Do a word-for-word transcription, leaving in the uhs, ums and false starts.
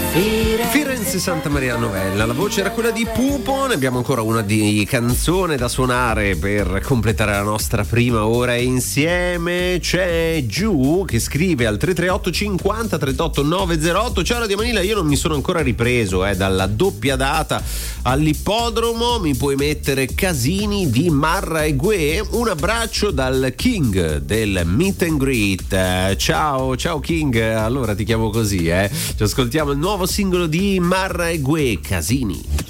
Firenze Santa Maria Novella, la voce era quella di Pupo. Ne abbiamo ancora una di canzone da suonare per completare la nostra prima ora insieme. C'è Giù che scrive al tre tre otto cinquanta trentotto novecentotto: ciao Radio Manila, io non mi sono ancora ripreso eh, dalla doppia data all'ippodromo, mi puoi mettere Casini di Marra e Gue? Un abbraccio dal King del Meet and Greet. Eh, ciao, ciao King, allora ti chiamo così, eh. Ci ascoltiamo il nuovo singolo di Marra e Gue, Casini.